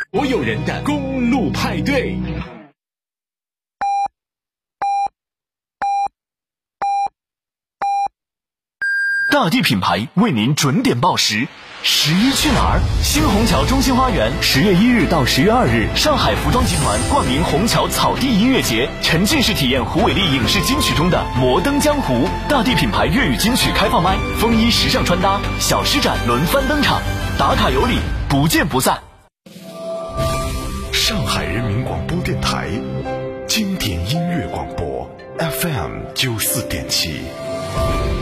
所有人的公路派对。 大地品牌为您准点报时。11去哪儿？新虹桥中心花园10月1日到10月2日，上海服装集团冠名虹桥草地音乐节，沉浸式体验胡伟立影视金曲中的摩登江湖。大地品牌粤语金曲开放麦，风衣时尚穿搭，小施展轮番登场，打卡有礼，不见不散。 上海人民广播电台经典音乐广播 FM 94.7。